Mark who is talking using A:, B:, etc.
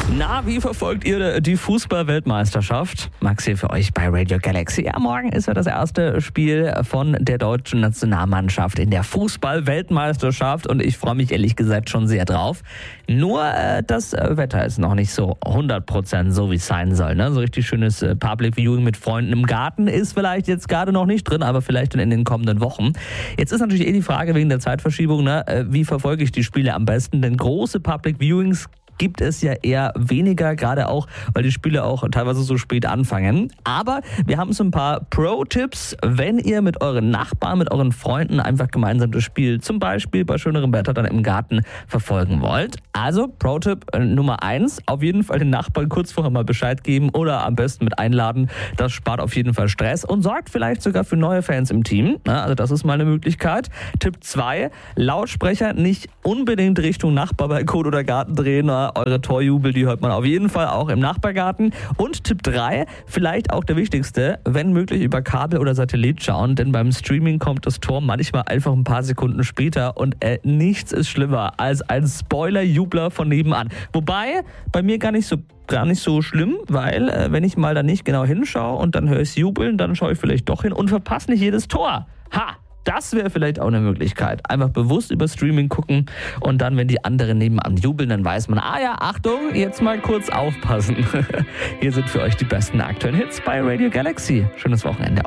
A: Na, wie verfolgt ihr die Fußball-Weltmeisterschaft? Max hier für euch bei Radio Galaxy. Ja, morgen ist ja das erste Spiel von der deutschen Nationalmannschaft in der Fußball-Weltmeisterschaft und ich freue mich ehrlich gesagt schon sehr drauf. Nur das Wetter ist noch nicht so 100% so, wie es sein soll. Ne? So richtig schönes Public Viewing mit Freunden im Garten ist vielleicht jetzt gerade noch nicht drin, aber vielleicht dann in den kommenden Wochen. Jetzt ist natürlich die Frage wegen der Zeitverschiebung, ne? Wie verfolge ich die Spiele am besten? Denn große Public Viewings gibt es ja eher weniger, gerade auch, weil die Spiele auch teilweise so spät anfangen. Aber wir haben so ein paar Pro-Tipps, wenn ihr mit euren Nachbarn, mit euren Freunden einfach gemeinsam das Spiel zum Beispiel bei schönerem Wetter dann im Garten verfolgen wollt. Also Pro-Tipp Nummer 1, auf jeden Fall den Nachbarn kurz vorher mal Bescheid geben oder am besten mit einladen. Das spart auf jeden Fall Stress und sorgt vielleicht sogar für neue Fans im Team. Also das ist mal eine Möglichkeit. Tipp 2, Lautsprecher nicht unbedingt Richtung Nachbarbalkon oder Garten drehen. Eure Torjubel, die hört man auf jeden Fall auch im Nachbargarten. Und Tipp 3, vielleicht auch der wichtigste, wenn möglich über Kabel oder Satellit schauen, denn beim Streaming kommt das Tor manchmal einfach ein paar Sekunden später und nichts ist schlimmer als ein Spoiler-Jubler von nebenan. Wobei, bei mir gar nicht so schlimm, weil wenn ich mal da nicht genau hinschaue und dann höre ich es jubeln, dann schaue ich vielleicht doch hin und verpasse nicht jedes Tor. Ha! Das wäre vielleicht auch eine Möglichkeit. Einfach bewusst über Streaming gucken und dann, wenn die anderen nebenan jubeln, dann weiß man, Achtung, jetzt mal kurz aufpassen. Hier sind für euch die besten aktuellen Hits bei Radio Galaxy. Schönes Wochenende.